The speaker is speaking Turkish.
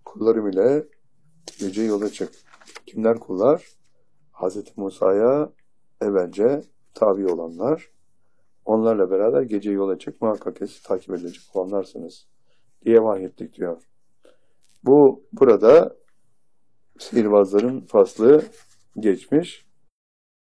kullarım ile gece yola çık. Kimler kullar? Hz. Musa'ya evvelce tabi olanlar. Onlarla beraber gece yola çık, muhakkak sizi takip edilecek olanlarsınız diye vahyettik diyor. Burada sihirbazların faslı geçmiş.